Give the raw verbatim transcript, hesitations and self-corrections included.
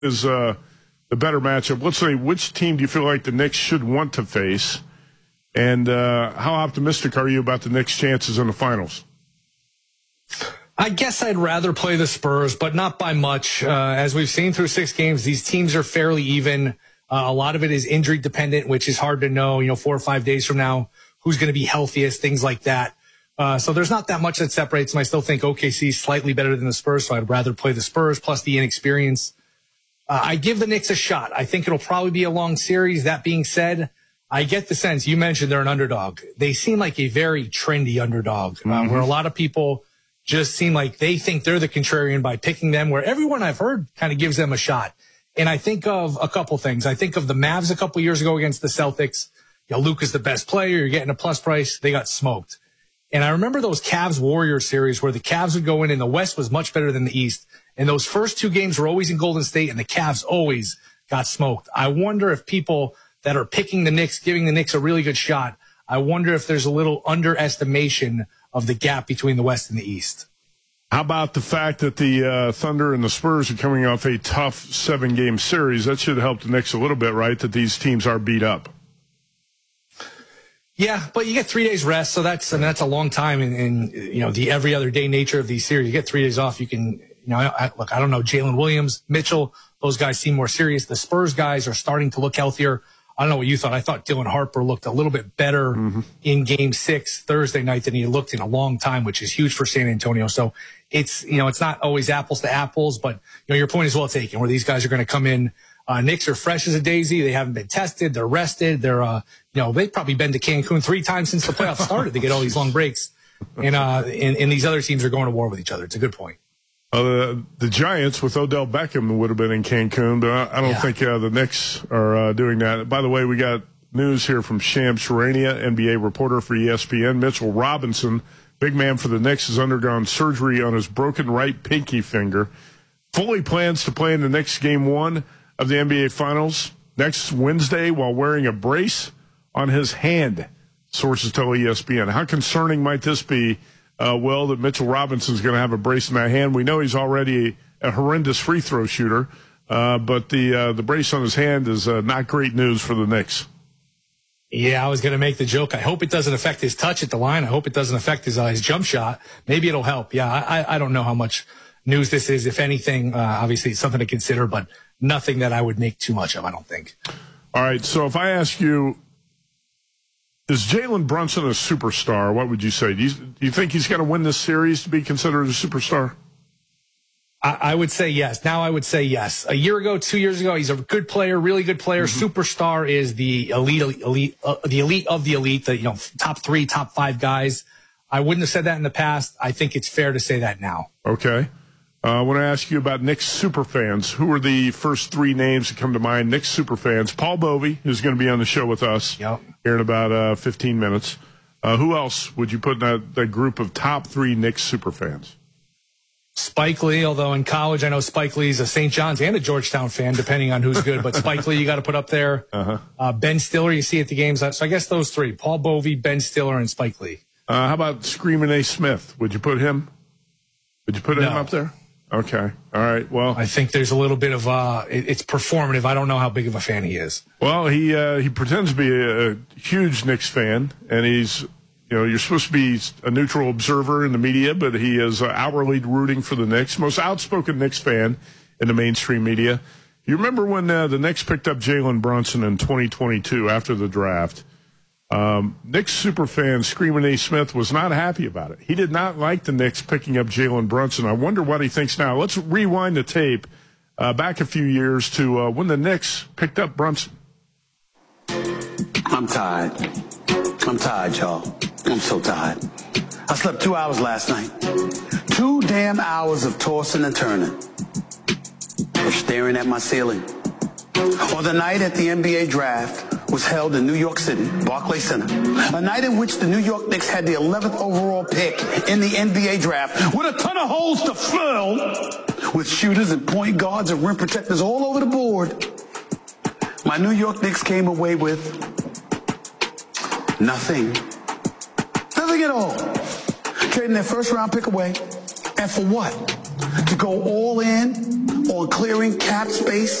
is uh, the better matchup? Let's say, which team do you feel like the Knicks should want to face? And uh, how optimistic are you about the Knicks' chances in the finals? I guess I'd rather play the Spurs, but not by much. Uh, as we've seen through six games, these teams are fairly even. Uh, a lot of it is injury dependent, which is hard to know, you know, four or five days from now, who's going to be healthiest, things like that. Uh, so there's not that much that separates them. I still think O K C is slightly better than the Spurs, so I'd rather play the Spurs plus the inexperience. Uh, I give the Knicks a shot. I think it'll probably be a long series. That being said, I get the sense, you mentioned they're an underdog. They seem like a very trendy underdog, mm-hmm. uh, where a lot of people just seem like they think they're the contrarian by picking them, where everyone I've heard kind of gives them a shot. And I think of a couple things. I think of the Mavs a couple years ago against the Celtics. You know, Luka's the best player. You're getting a plus price. They got smoked. And I remember those Cavs-Warriors series where the Cavs would go in and the West was much better than the East. And those first two games were always in Golden State, and the Cavs always got smoked. I wonder if people that are picking the Knicks, giving the Knicks a really good shot, I wonder if there's a little underestimation of the gap between the West and the East. How about the fact that the uh, Thunder and the Spurs are coming off a tough seven-game series? That should help the Knicks a little bit, right, that these teams are beat up. Yeah, but you get three days rest, so that's and that's a long time in, in you know the every other day nature of these series. You get three days off, you can you know I, I, look. I don't know Jalen Williams, Mitchell; those guys seem more serious. The Spurs guys are starting to look healthier. I don't know what you thought. I thought Dylan Harper looked a little bit better mm-hmm. in Game Six Thursday night than he looked in a long time, which is huge for San Antonio. So it's you know it's not always apples to apples, but you know your point is well taken. Where these guys are going to come in. Uh, Knicks are fresh as a daisy. They haven't been tested. They're rested. They're, uh, you know, they've probably been to Cancun three times since the playoffs started to get all these long breaks. And, uh, and, and these other teams are going to war with each other. It's a good point. Uh, the, the Giants with Odell Beckham would have been in Cancun, but I, I don't yeah. think uh, the Knicks are uh, doing that. By the way, we got news here from Shams Charania, N B A reporter for E S P N. Mitchell Robinson, big man for the Knicks, has undergone surgery on his broken right pinky finger. Fully plans to play in the Knicks game one of the N B A Finals next Wednesday while wearing a brace on his hand, sources tell E S P N. How concerning might this be, uh, Will, that Mitchell Robinson's going to have a brace in that hand? We know he's already a, a horrendous free throw shooter, uh, but the uh, the brace on his hand is uh, not great news for the Knicks. Yeah, I was going to make the joke. I hope it doesn't affect his touch at the line. I hope it doesn't affect his, uh, his jump shot. Maybe it'll help. Yeah, I, I don't know how much news this is. If anything, uh, obviously it's something to consider, but nothing that I would make too much of, I don't think. All right, so if I ask you, is Jalen Brunson a superstar? What would you say? Do you, do you think he's going to win this series to be considered a superstar? I, I would say yes. Now I would say yes. A year ago, two years ago, he's a good player, really good player. Mm-hmm. Superstar is the elite, elite, uh, the elite of the elite, the you know top three, top five guys. I wouldn't have said that in the past. I think it's fair to say that now. Okay. Uh, I want to ask you about Knicks superfans. Who are the first three names that come to mind? Knicks superfans. Paul Bovey, who's going to be on the show with us yep. here in about uh, fifteen minutes. Uh, who else would you put in that, that group of top three Knicks superfans? Spike Lee, although in college I know Spike Lee's a Saint John's and a Georgetown fan, depending on who's good. But Spike Lee you got to put up there. Uh-huh. Uh, Ben Stiller you see at the games. So I guess those three, Paul Bovey, Ben Stiller, and Spike Lee. Uh, how about Screaming A. Smith? Would you put him? Would you put no. him up there? Okay. All right. Well, I think there's a little bit of uh, it, it's performative. I don't know how big of a fan he is. Well, he uh, he pretends to be a, a huge Knicks fan, and he's, you know, you're supposed to be a neutral observer in the media, but he is uh, outwardly rooting for the Knicks. Most outspoken Knicks fan in the mainstream media. You remember when uh, the Knicks picked up Jalen Brunson in twenty twenty-two after the draft? Um, Knicks superfan Screaming A. Smith was not happy about it. He did not like the Knicks picking up Jalen Brunson. I wonder what he thinks now. Let's rewind the tape uh, back a few years to uh, when the Knicks picked up Brunson. I'm tired. I'm tired, y'all. I'm so tired. I slept two hours last night. Two damn hours of tossing and turning. Of staring at my ceiling. On the night at the N B A draft was held in New York City, Barclays Center. A night in which the New York Knicks had the eleventh overall pick in the N B A draft with a ton of holes to fill, with shooters and point guards and rim protectors all over the board. My New York Knicks came away with nothing. Nothing at all. Trading their first round pick away. And for what? To go all in on clearing cap space